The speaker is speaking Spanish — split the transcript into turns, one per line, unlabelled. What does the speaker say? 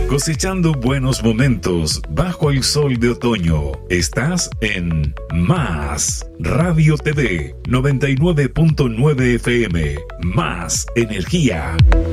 Cosechando buenos momentos bajo el sol de otoño. Estás en Más Radio TV 99.9 FM. Más energía.